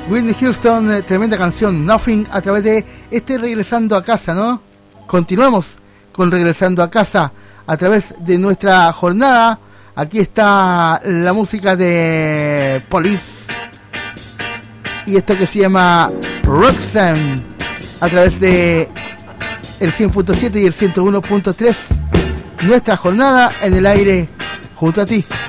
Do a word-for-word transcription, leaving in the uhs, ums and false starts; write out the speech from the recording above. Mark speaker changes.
Speaker 1: Whitney Houston, eh, tremenda canción, Nothing, a través de este Regresando a Casa, ¿no? Continuamos con Regresando a Casa a través de nuestra jornada. Aquí está la música de Police y esto que se llama Roxanne a través de el cien punto siete y el ciento uno punto tres. Nuestra jornada en el aire junto a ti.